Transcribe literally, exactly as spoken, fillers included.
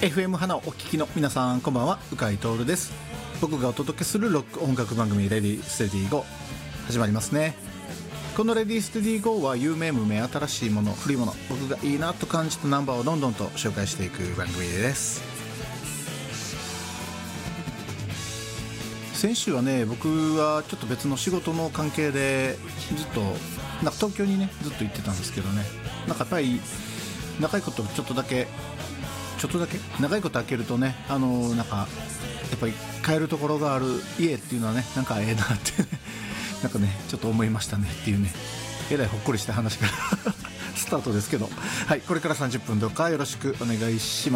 エフエム 花をお聞きの皆さんこんばんは、鵜飼徹です。僕がお届けするロック音楽番組レディステディゴー始まりますね。このレディステディゴーは有名無名、新しいもの古いもの、僕がいいなと感じたナンバーをどんどんと紹介していく番組です。先週はね、僕はちょっと別の仕事の関係でずっとなんか東京にねずっと行ってたんですけどね、なんかやっぱり長いことちょっとだけちょっとだけ長いこと開けるとね、あのなんかやっぱり帰るところがある家っていうのはね、なんかええなってねなんかねちょっと思いましたねっていうね、えらいほっこりした話からスタートですけど、はい、これからさんじゅっぷんどうかよろしくお願いします。